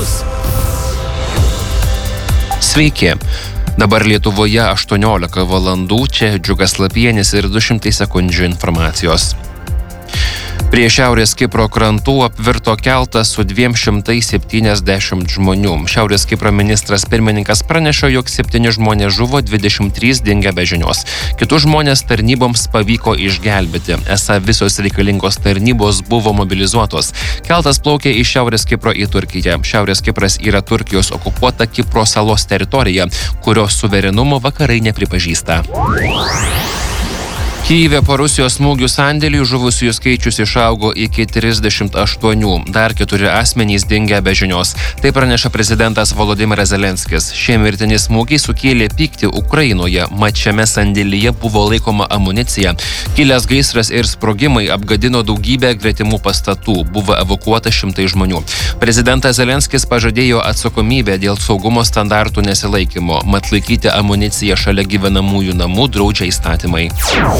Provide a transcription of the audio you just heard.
Sveiki. Dabar Lietuvoje 18 valandų, čia Džiugas Lapienis ir 200 sekundžių informacijos. Prie Šiaurės Kipro krantų apvirto keltas su 270 žmonių. Šiaurės Kipro ministras pirmininkas pranešė, jog 7 žmonės žuvo, 23 dingę be žinios. Kitus žmonės tarnyboms pavyko išgelbėti. Esą visos reikalingos tarnybos buvo mobilizuotos. Keltas plaukė iš Šiaurės Kipro į Turkiją. Šiaurės Kipras yra Turkijos okupuota Kipro salos teritorija, kurios suverenumo vakarai nepripažįsta. Kyjive po Rusijos smūgių sandėlių žuvusiųjų skaičius išaugo iki 38. Dar 4 asmenys dingę be žinios. Tai praneša prezidentas Volodymyras Zelenskis. Šie mirtini smūgiai sukėlė pyktį Ukrainoje. Mat šiame sandėlyje buvo laikoma amunicija. Kilęs gaisras ir sprogimai apgadino daugybę gretimų pastatų. Buvo evakuota šimtai žmonių. Prezidentas Zelenskis pažadėjo atsakomybę dėl saugumo standartų nesilaikymo. Mat laikyti amuniciją šalia gyvenamųjų namų draudžia įstatymai.